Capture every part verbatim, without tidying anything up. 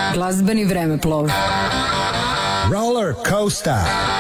Glazbeni vremeplov. Roller Coaster.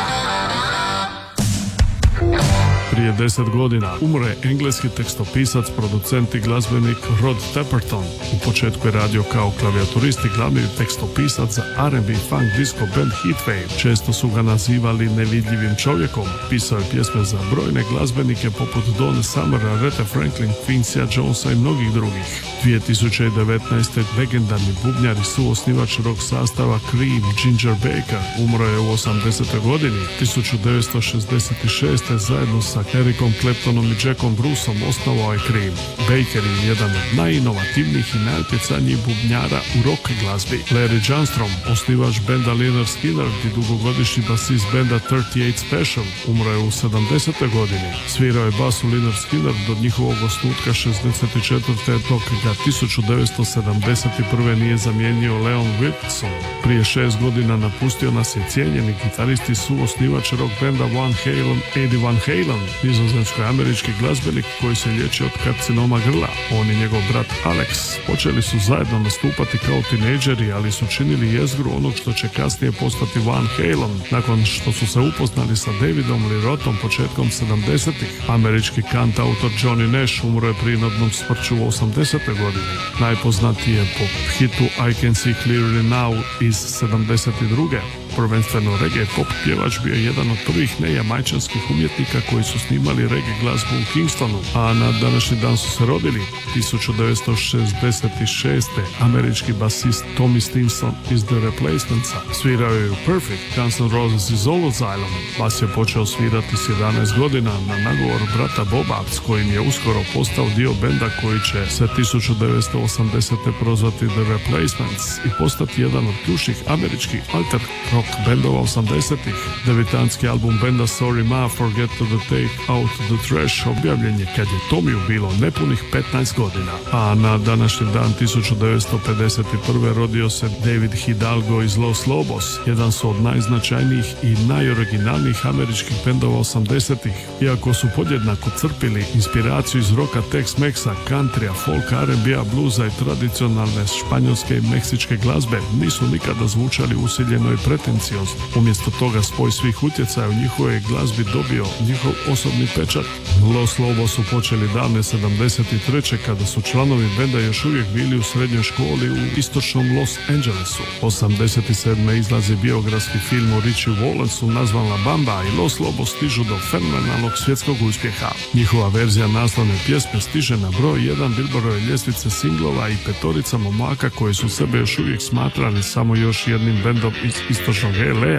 Prije deset godina umre engleski tekstopisac, producent i glazbenik Rod Temperton. U početku je radio kao klavijaturist i glavni tekstopisac za R and B funk disco band Heatwave. Često su ga nazivali nevidljivim čovjekom. Pisao je pjesme za brojne glazbenike poput Donna Summera, Aretha Franklin, Quincyja Jonesa i mnogih drugih. dvije tisuće devetnaeste. legendarni bubnjar i suosnivač rock sastava Cream, Ginger Baker, umro je u osamdesetoj godini. tisuću devetsto šezdeset šeste. zajedno sa Ericom Claptonom i Jackom Bruceom osnovao je Cream. Baker je jedan od najinovativnijih i najutjecajnijih bubnjara u rock glazbi. Larry Johnstrom, osnivač benda Lynyrd Skynyrd i dugogodišnji basist benda trideset osam Special, umro je u sedamdesetoj godini. Svirao je bas u Lynyrd Skynyrd do njihovog osnutka šezdeset četvrte. dok ga tisuću devetsto sedamdeset prve. nije zamijenio Leon Wilson. Prije šest godina napustio nas je cijenjeni gitarist i suosnivač rock benda Van Halen, Eddie Van Halen, nizozemsko-američki glazbenik koji se liječi od karcinoma grla. On i njegov brat Alex počeli su zajedno nastupati kao tinejdžeri, ali su činili jezgru onog što će kasnije postati Van Halen. Nakon što su se upoznali sa Davidom Lee Rothom početkom sedamdesetih. Američki kantautor Johnny Nash umro je prinadnom smrću u osamdesetoj godini. Najpoznatiji je po hitu I Can See Clearly Now iz sedamdeset druge. Prvenstveno reggae pop pjevač bio je jedan od prvih nejamajčanskih umjetnika koji su snimali reggae glazbu u Kingstonu, a na današnji dan su se rodili tisuću devetsto šezdeset šeste. američki basist Tommy Stinson iz The Replacements svirao je u Perfect, Guns N' Roses iz All Asylum. Bas je počeo svirati s jedanaest godina na nagovor brata Boba, s kojim je uskoro postao dio benda koji će se tisuću devetsto osamdesete prozvati The Replacements i postati jedan od ključnih američkih alter rock bendova osamdesetih. Debitanski album benda Sorry Ma, Forget to Take Out the Trash objavljen je kad je Tomiju bilo nepunih petnaest godina. A na današnji dan tisuću devetsto pedeset prve. rodio se David Hidalgo iz Los Lobos. Jedan su od najznačajnijih i najoriginalnijih američkih bendova osamdesetih. Iako su podjednako crpili inspiraciju iz roka, Tex-Mexa, countrya, folk, R and B-a, bluza i tradicionalne španjolske i meksičke glazbe, nisu nikada zvučali usiljeno i pretenciozno. Umjesto toga spoj svih utjecaja u njihovoj glazbi dobio njihov osobni pečat. Los Lobos su počeli davne sedamdeset treće. kada su članovi benda još uvijek bili u srednjoj školi u istočnom Los Angelesu. osamdeset sedme. izlazi biografski film o Richie Wallanceu nazvan La Bamba i Los Lobos stižu do fenomenalnog svjetskog uspjeha. Njihova verzija naslovne pjesme stiže na broj jedan Billboardove ljestvice singlova i petorica momaka koji su sebe još uvijek smatrali samo još jednim bendom iz istočnog L A